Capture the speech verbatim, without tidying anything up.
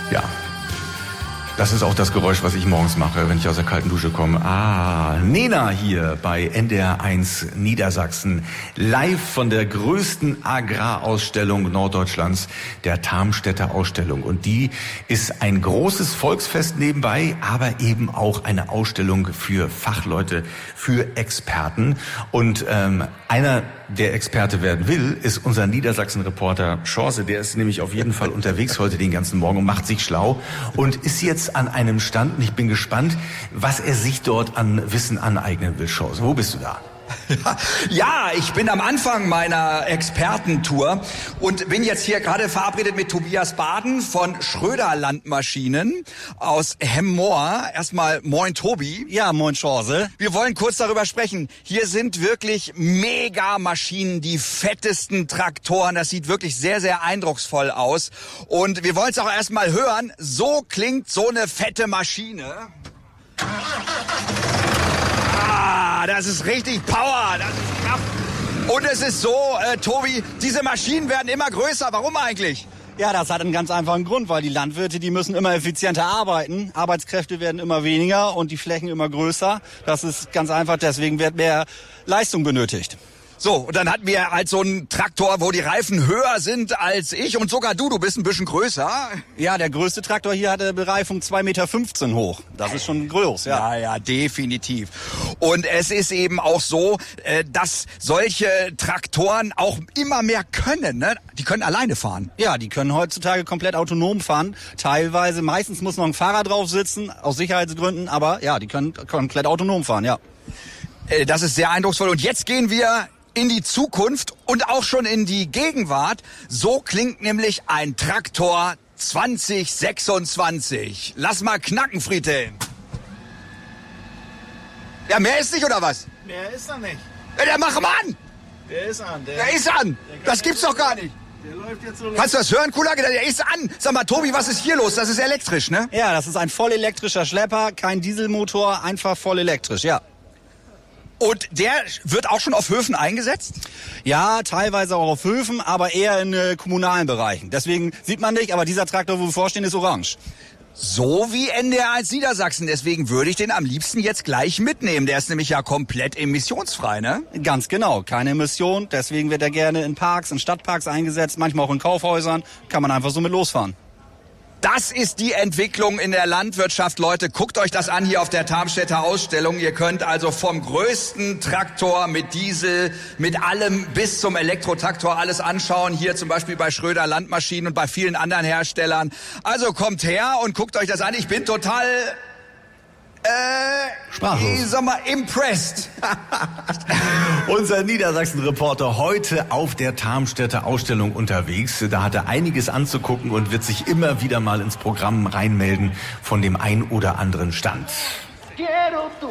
Ja. Das ist auch das Geräusch, was ich morgens mache, wenn ich aus der kalten Dusche komme. Ah, Nena hier bei N D R eins Niedersachsen. Live von der größten Agrarausstellung Norddeutschlands, der Tarmstädter Ausstellung. Und die ist ein großes Volksfest nebenbei, aber eben auch eine Ausstellung für Fachleute, für Experten. Und ähm, einer, der Experte werden will, ist unser Niedersachsen-Reporter Chance. Der ist nämlich auf jeden Fall unterwegs heute den ganzen Morgen und macht sich schlau und ist jetzt an einem Stand und ich bin gespannt, was er sich dort an Wissen aneignen will. Chance, wo bist du da? Ja, ich bin am Anfang meiner Expertentour und bin jetzt hier gerade verabredet mit Tobias Baden von Schröder Landmaschinen aus Hemmoor. Erstmal moin Tobi. Ja, moin Chance. Wir wollen kurz darüber sprechen. Hier sind wirklich Mega-Maschinen, die fettesten Traktoren. Das sieht wirklich sehr, sehr eindrucksvoll aus. Und wir wollen es auch erstmal hören. So klingt so eine fette Maschine. Ah, das ist richtig Power, das ist Kraft. Und es ist so, äh, Tobi, diese Maschinen werden immer größer. Warum eigentlich? Ja, das hat einen ganz einfachen Grund, weil die Landwirte, die müssen immer effizienter arbeiten. Arbeitskräfte werden immer weniger und die Flächen immer größer. Das ist ganz einfach, deswegen wird mehr Leistung benötigt. So, und dann hatten wir halt so einen Traktor, wo die Reifen höher sind als ich und sogar du, du bist ein bisschen größer. Ja, der größte Traktor hier hat eine Bereifung zwei Meter fünfzehn hoch. Das ist schon groß, ja. Ja, ja, definitiv. Und es ist eben auch so, dass solche Traktoren auch immer mehr können, ne? Die können alleine fahren. Ja, die können heutzutage komplett autonom fahren. Teilweise, meistens muss noch ein Fahrer drauf sitzen, aus Sicherheitsgründen, aber ja, die können komplett autonom fahren, ja. Das ist sehr eindrucksvoll. Und jetzt gehen wir in die Zukunft und auch schon in die Gegenwart. So klingt nämlich ein Traktor zwanzig sechsundzwanzig. Lass mal knacken, Friedhelm. Ja, mehr ist nicht, oder was? Mehr ist er nicht. Ja, der mach mal an. Der ist an. Der, Der ist an. Das gibt's doch gar nicht. Der läuft jetzt so los. Kannst du das hören, Kulage? Der ist an. Sag mal, Tobi, was ist hier los? Das ist elektrisch, ne? Ja, das ist ein voll elektrischer Schlepper, kein Dieselmotor, einfach voll elektrisch, ja. Und der wird auch schon auf Höfen eingesetzt? Ja, teilweise auch auf Höfen, aber eher in äh, kommunalen Bereichen. Deswegen sieht man nicht, aber dieser Traktor, wo wir vorstehen, ist orange. So wie N D R eins Niedersachsen. Deswegen würde ich den am liebsten jetzt gleich mitnehmen. Der ist nämlich ja komplett emissionsfrei, ne? Ganz genau, keine Emission. Deswegen wird er gerne in Parks, in Stadtparks eingesetzt, manchmal auch in Kaufhäusern. Kann man einfach so mit losfahren. Das ist die Entwicklung in der Landwirtschaft, Leute. Guckt euch das an hier auf der Tarmstädter Ausstellung. Ihr könnt also vom größten Traktor mit Diesel, mit allem bis zum Elektrotraktor alles anschauen. Hier zum Beispiel bei Schröder Landmaschinen und bei vielen anderen Herstellern. Also kommt her und guckt euch das an. Ich bin total... Äh, Sprachlos. Ich sag mal, impressed. Unser Niedersachsen-Reporter heute auf der Tarmstädter Ausstellung unterwegs. Da hat er einiges anzugucken und wird sich immer wieder mal ins Programm reinmelden von dem ein oder anderen Stand.